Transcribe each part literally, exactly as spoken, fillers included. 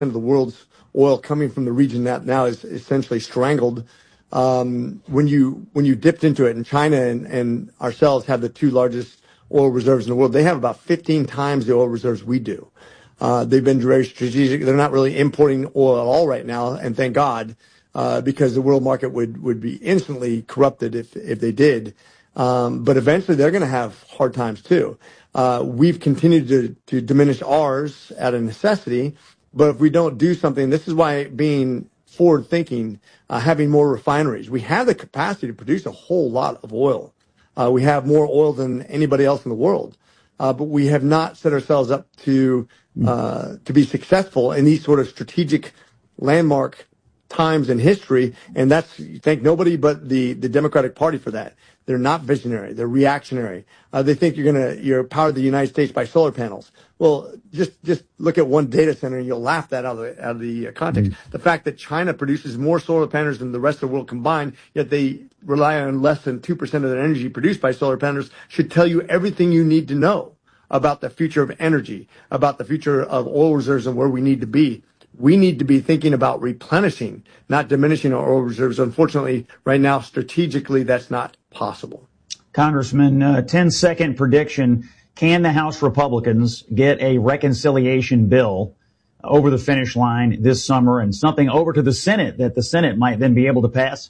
of the world's oil coming from the region that now is essentially strangled. Um, when you when you dipped into it, and China and, and ourselves have the two largest oil reserves in the world, they have about fifteen times the oil reserves we do. Uh, they've been very strategic. They're not really importing oil at all right now, and thank God, uh, because the world market would, would be instantly corrupted if if they did. Um, but eventually, they're going to have hard times too. Uh, we've continued to to diminish ours at a necessity, but if we don't do something, this is why being forward thinking, uh, having more refineries. We have the capacity to produce a whole lot of oil. Uh, we have more oil than anybody else in the world, uh, but we have not set ourselves up to uh, to be successful in these sort of strategic landmark times in history. And that's, thank nobody but the, the Democratic Party for that. They're not visionary. They're reactionary. Uh, they think you're going to, you're powered the United States by solar panels. Well, just, just look at one data center and you'll laugh that out of the, out of the context. Mm-hmm. The fact that China produces more solar panels than the rest of the world combined, yet they rely on less than two percent of their energy produced by solar panels, should tell you everything you need to know about the future of energy, about the future of oil reserves and where we need to be. We need to be thinking about replenishing, not diminishing our oil reserves. Unfortunately, right now, strategically, that's not possible. Congressman, uh, ten second prediction. Can the House Republicans get a reconciliation bill over the finish line this summer and something over to the Senate that the Senate might then be able to pass?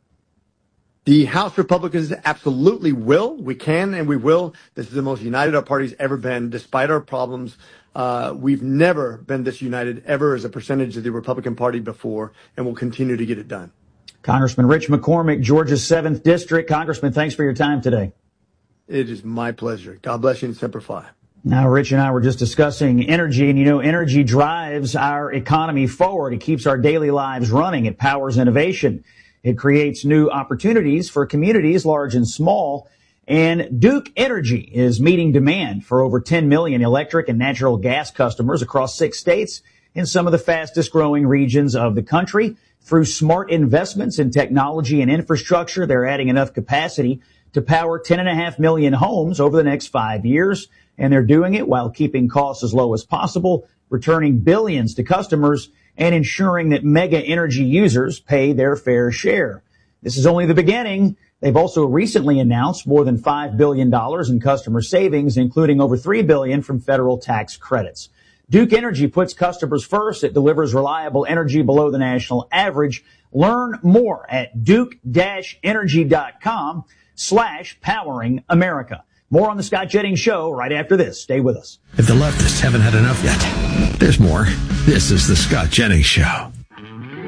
The House Republicans absolutely will. We can and we will. This is the most united our party's ever been, despite our problems. Uh, we've never been this united ever as a percentage of the Republican Party before, and we'll continue to get it done. Congressman Rich McCormick, Georgia's seventh District. Congressman, thanks for your time today. It is my pleasure. God bless you and Semper Fi. Now, Rich and I were just discussing energy, and you know, energy drives our economy forward. It keeps our daily lives running. It powers innovation. It creates new opportunities for communities, large and small. And Duke Energy is meeting demand for over ten million electric and natural gas customers across six states in some of the fastest growing regions of the country. Through smart investments in technology and infrastructure, they're adding enough capacity to power ten and a half million homes over the next five years. And they're doing it while keeping costs as low as possible, returning billions to customers, and ensuring that mega energy users pay their fair share. This is only the beginning. They've also recently announced more than five billion dollars in customer savings, including over three billion dollars from federal tax credits. Duke Energy puts customers first. It delivers reliable energy below the national average. Learn more at duke-energy.com slash powering America. More on the Scott Jennings Show right after this. Stay with us. If the leftists haven't had enough yet, there's more. This is the Scott Jennings Show.